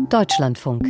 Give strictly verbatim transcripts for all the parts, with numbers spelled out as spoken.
Deutschlandfunk.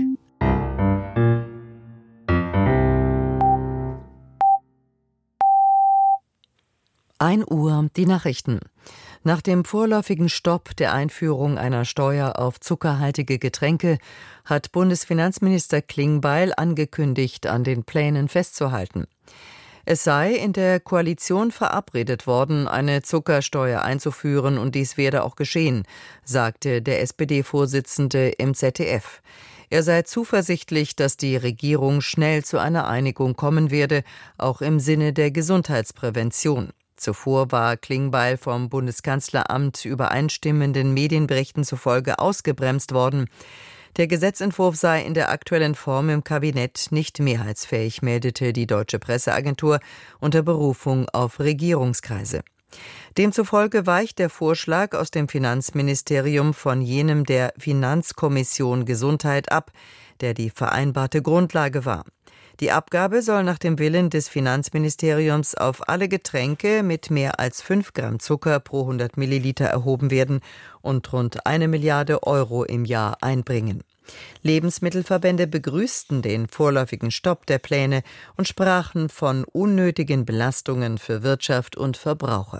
ein Uhr, die Nachrichten. Nach dem vorläufigen Stopp der Einführung einer Steuer auf zuckerhaltige Getränke hat Bundesfinanzminister Klingbeil angekündigt, an den Plänen festzuhalten. Es sei in der Koalition verabredet worden, eine Zuckersteuer einzuführen, und dies werde auch geschehen, sagte der S P D-Vorsitzende im Z D F. Er sei zuversichtlich, dass die Regierung schnell zu einer Einigung kommen werde, auch im Sinne der Gesundheitsprävention. Zuvor war Klingbeil vom Bundeskanzleramt übereinstimmenden Medienberichten zufolge ausgebremst worden. Der Gesetzentwurf sei in der aktuellen Form im Kabinett nicht mehrheitsfähig, meldete die Deutsche Presseagentur unter Berufung auf Regierungskreise. Demzufolge weicht der Vorschlag aus dem Finanzministerium von jenem der Finanzkommission Gesundheit ab, der die vereinbarte Grundlage war. Die Abgabe soll nach dem Willen des Finanzministeriums auf alle Getränke mit mehr als fünf Gramm Zucker pro hundert Milliliter erhoben werden und rund eine Milliarde Euro im Jahr einbringen. Lebensmittelverbände begrüßten den vorläufigen Stopp der Pläne und sprachen von unnötigen Belastungen für Wirtschaft und Verbraucher.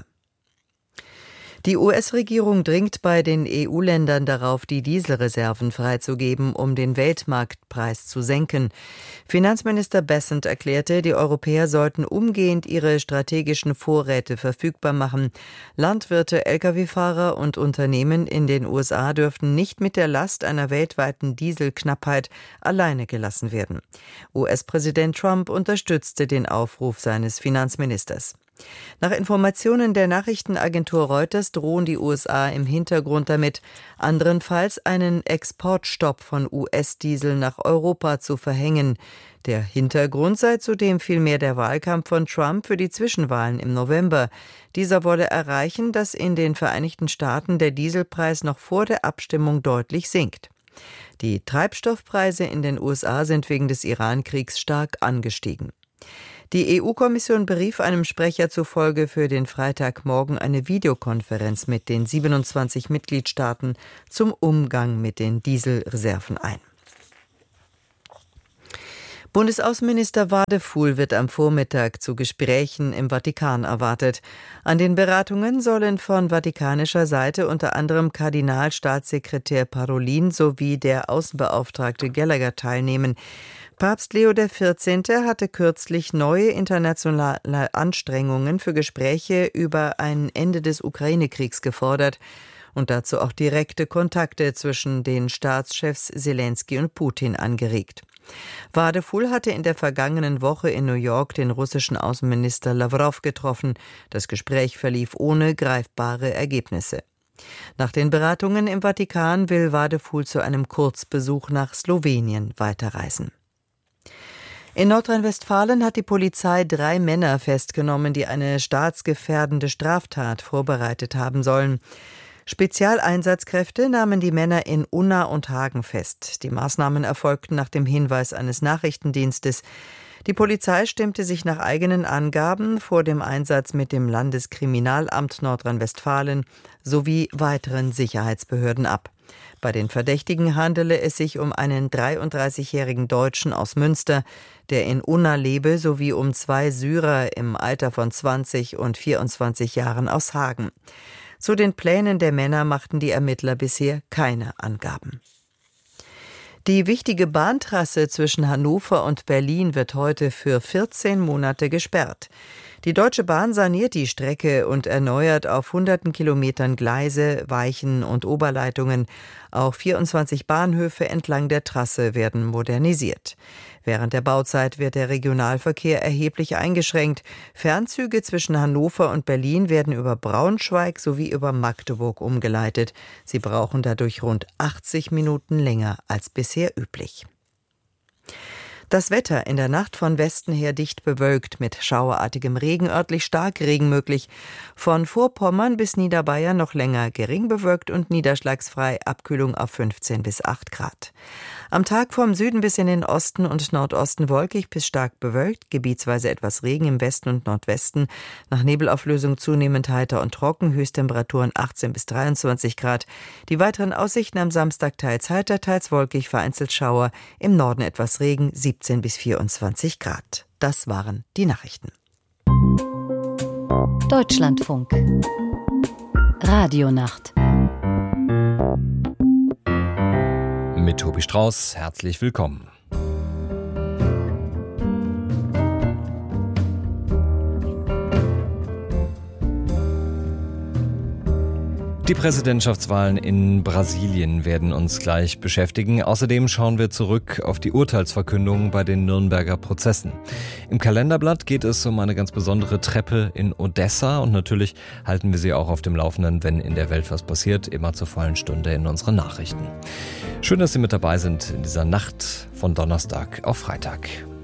Die U S-Regierung dringt bei den E U-Ländern darauf, die Dieselreserven freizugeben, um den Weltmarktpreis zu senken. Finanzminister Bessent erklärte, die Europäer sollten umgehend ihre strategischen Vorräte verfügbar machen. Landwirte, L K W-Fahrer und Unternehmen in den U S A dürften nicht mit der Last einer weltweiten Dieselknappheit alleine gelassen werden. U S-Präsident Trump unterstützte den Aufruf seines Finanzministers. Nach Informationen der Nachrichtenagentur Reuters drohen die U S A im Hintergrund damit, anderenfalls einen Exportstopp von U S-Diesel nach Europa zu verhängen. Der Hintergrund sei zudem vielmehr der Wahlkampf von Trump für die Zwischenwahlen im November. Dieser wolle erreichen, dass in den Vereinigten Staaten der Dieselpreis noch vor der Abstimmung deutlich sinkt. Die Treibstoffpreise in den U S A sind wegen des Iran-Kriegs stark angestiegen. Die E U-Kommission berief einem Sprecher zufolge für den Freitagmorgen eine Videokonferenz mit den siebenundzwanzig Mitgliedstaaten zum Umgang mit den Dieselreserven ein. Bundesaußenminister Wadefuhl wird am Vormittag zu Gesprächen im Vatikan erwartet. An den Beratungen sollen von vatikanischer Seite unter anderem Kardinalstaatssekretär Parolin sowie der Außenbeauftragte Gallagher teilnehmen. Papst Leo der vierzehnte hatte kürzlich neue internationale Anstrengungen für Gespräche über ein Ende des Ukraine-Kriegs gefordert und dazu auch direkte Kontakte zwischen den Staatschefs Selenskyj und Putin angeregt. Wadefuhl hatte in der vergangenen Woche in New York den russischen Außenminister Lawrow getroffen. Das Gespräch verlief ohne greifbare Ergebnisse. Nach den Beratungen im Vatikan will Wadefuhl zu einem Kurzbesuch nach Slowenien weiterreisen. In Nordrhein-Westfalen hat die Polizei drei Männer festgenommen, die eine staatsgefährdende Straftat vorbereitet haben sollen. Spezialeinsatzkräfte nahmen die Männer in Unna und Hagen fest. Die Maßnahmen erfolgten nach dem Hinweis eines Nachrichtendienstes. Die Polizei stimmte sich nach eigenen Angaben vor dem Einsatz mit dem Landeskriminalamt Nordrhein-Westfalen sowie weiteren Sicherheitsbehörden ab. Bei den Verdächtigen handele es sich um einen dreiunddreißigjährigen Deutschen aus Münster, der in Unna lebe, sowie um zwei Syrer im Alter von zwanzig und vierundzwanzig Jahren aus Hagen. Zu den Plänen der Männer machten die Ermittler bisher keine Angaben. Die wichtige Bahntrasse zwischen Hannover und Berlin wird heute für vierzehn Monate gesperrt. Die Deutsche Bahn saniert die Strecke und erneuert auf hunderten Kilometern Gleise, Weichen und Oberleitungen. Auch vierundzwanzig Bahnhöfe entlang der Trasse werden modernisiert. Während der Bauzeit wird der Regionalverkehr erheblich eingeschränkt. Fernzüge zwischen Hannover und Berlin werden über Braunschweig sowie über Magdeburg umgeleitet. Sie brauchen dadurch rund achtzig Minuten länger als bisher üblich. Das Wetter in der Nacht von Westen her dicht bewölkt, mit schauerartigem Regen, örtlich Starkregen möglich. Von Vorpommern bis Niederbayern noch länger gering bewölkt und niederschlagsfrei, Abkühlung auf fünfzehn bis acht Grad. Am Tag vom Süden bis in den Osten und Nordosten wolkig bis stark bewölkt, gebietsweise etwas Regen im Westen und Nordwesten. Nach Nebelauflösung zunehmend heiter und trocken, Höchsttemperaturen achtzehn bis dreiundzwanzig Grad. Die weiteren Aussichten am Samstag teils heiter, teils wolkig, vereinzelt Schauer, im Norden etwas Regen, siebzehn bis vierundzwanzig Grad. Das waren die Nachrichten. Deutschlandfunk Radionacht mit Tobi Strauß, herzlich willkommen. Die Präsidentschaftswahlen in Brasilien werden uns gleich beschäftigen. Außerdem schauen wir zurück auf die Urteilsverkündung bei den Nürnberger Prozessen. Im Kalenderblatt geht es um eine ganz besondere Treppe in Odessa und natürlich halten wir Sie auch auf dem Laufenden, wenn in der Welt was passiert, immer zur vollen Stunde in unseren Nachrichten. Schön, dass Sie mit dabei sind in dieser Nacht von Donnerstag auf Freitag.